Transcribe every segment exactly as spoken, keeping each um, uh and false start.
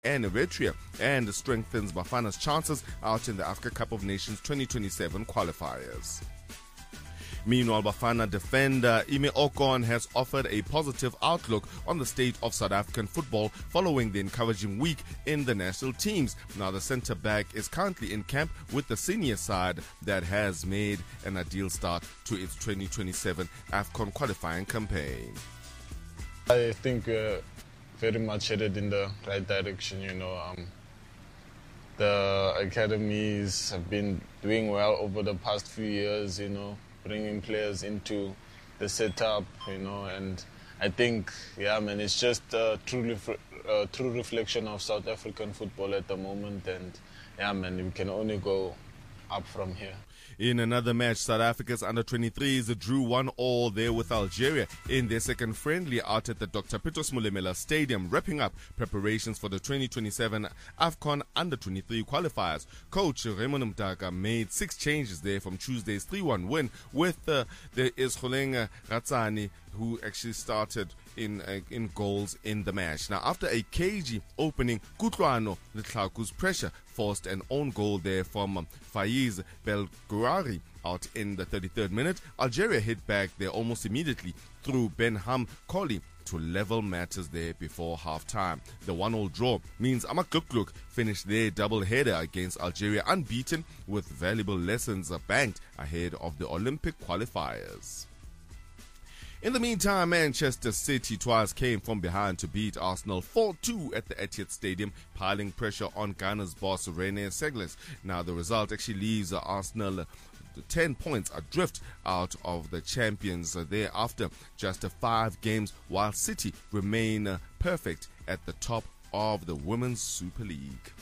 and Eritrea, and strengthens Bafana's chances out in the Africa Cup of Nations twenty twenty-seven qualifiers. Meanwhile, Bafana defender Ime Okon has offered a positive outlook on the state of South African football following the encouraging week in the national teams. Now, the centre-back is currently in camp with the senior side that has made an ideal start to its twenty twenty-seven AFCON qualifying campaign. I think we're very much headed in the right direction, you know. Um, the academies have been doing well over the past few years, you know, bringing players into the setup, you know, and I think, yeah, man, it's just a true, uh, true reflection of South African football at the moment, and yeah, man, we can only go up from here. In another match, South Africa's under twenty-threes drew one all there with Algeria in their second friendly out at the Doctor Pitos Mulemela Stadium, wrapping up preparations for the twenty twenty-seven AFCON under twenty-three qualifiers. Coach Raymond Mdaka made six changes there from Tuesday's three one win, with uh, there is Kholeng Ratsani, who actually started in uh, in goals in the match. Now, after a cagey opening, Kutlwano Letlaku's pressure forced an own goal there from um, Faiz Belgourari out in the thirty-third minute. Algeria hit back there almost immediately through Benham Koli to level matters there before half-time. The one-all draw means Amagluk finished their double-header against Algeria unbeaten, with valuable lessons banked ahead of the Olympic qualifiers. In the meantime, Manchester City twice came from behind to beat Arsenal four two at the Etihad Stadium, piling pressure on Ghana's boss Rene Segles. Now, the result actually leaves Arsenal ten points adrift out of the champions thereafter just five games, while City remain perfect at the top of the Women's Super League.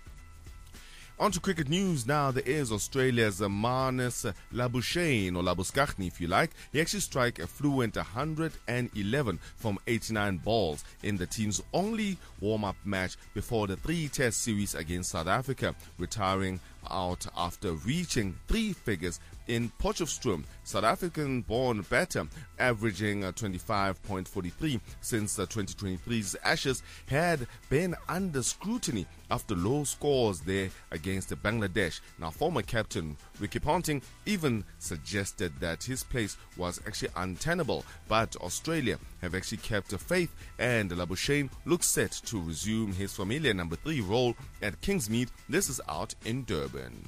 On to cricket news now. There is Australia's Marnus Labuschagne, or Labuschagne if you like. He actually struck a fluent one hundred eleven from eighty-nine balls in the team's only warm-up match before the three-test series against South Africa, retiring out after reaching three figures in Potchefstroom. South African-born batter, averaging uh, twenty-five point four three since uh, twenty twenty-three's Ashes, had been under scrutiny after low scores there against Bangladesh. Now, former captain Ricky Ponting even suggested that his place was actually untenable, but Australia have actually kept faith, and Labuschagne looks set to resume his familiar number three role at Kingsmead. This is out in Durban.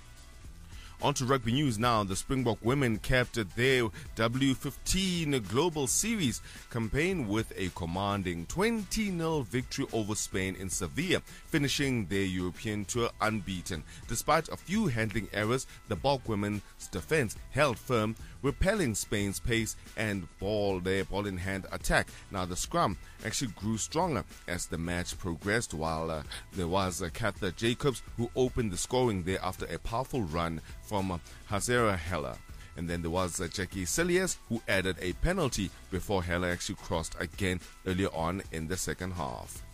On to rugby news now. The Springbok women capped their W fifteen Global Series campaign with a commanding twenty nil victory over Spain in Sevilla, finishing their European tour unbeaten. Despite a few handling errors, the Bulk women's defense held firm, repelling Spain's pace and ball their ball in hand attack. Now, the scrum actually grew stronger as the match progressed, while uh, there was uh, Katha Jacobs who opened the scoring there after a powerful run from uh, Hazera Heller. And then there was uh, Jackie Cilliers who added a penalty before Heller actually crossed again earlier on in the second half.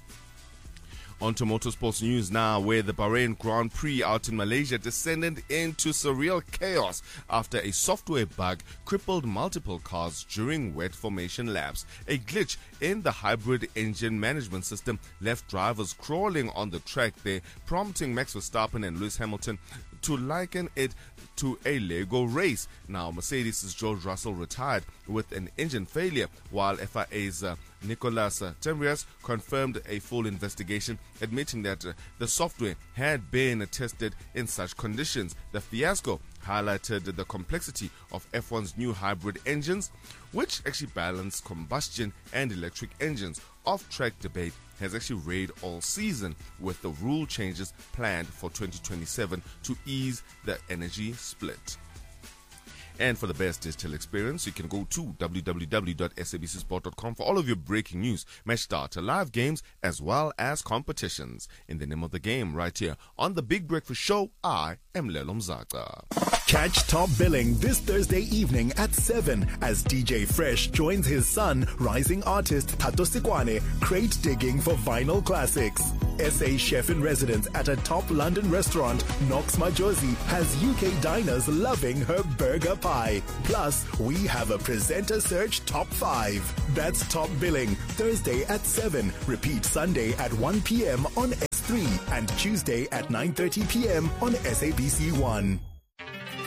On to motorsports news now, where the Bahrain Grand Prix out in Malaysia descended into surreal chaos after a software bug crippled multiple cars during wet formation laps. A glitch in the hybrid engine management system left drivers crawling on the track there, prompting Max Verstappen and Lewis Hamilton to liken it to a Lego race. Now, Mercedes' George Russell retired with an engine failure, while F I A's uh, Nicolas uh, Tembrias confirmed a full investigation, admitting that uh, the software had been uh, tested in such conditions. The fiasco highlighted the complexity of F one's new hybrid engines, which actually balance combustion and electric engines. Off-track debate has actually raged all season, with the rule changes planned for twenty twenty-seven to ease the energy split. And for the best digital experience, you can go to w w w dot s a b c sport dot com for all of your breaking news, match data, live games, as well as competitions. In the name of the game, right here on the Big Breakfast Show, I am Lelo Mzaka. Catch Top Billing this Thursday evening at seven as D J Fresh joins his son, rising artist Tato Sikwane, crate digging for vinyl classics. S A chef-in-residence at a top London restaurant, Knox Majosi, has U K diners loving her burger pie. Pi. Plus, we have a presenter search top five. That's Top Billing, Thursday at seven. Repeat Sunday at one p.m. on S three and Tuesday at nine thirty p.m. on S A B C one.